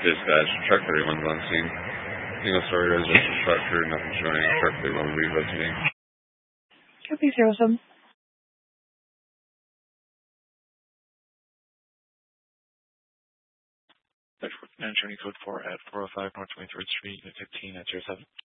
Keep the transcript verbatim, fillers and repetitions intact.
Dispatch, truck thirty-one's on scene. Single story residential structure, nothing showing. Truck thirty-one will be rotating. Copy zero seven. Journey code four at four oh five North twenty-third Street, Unit fifteen at zero seven.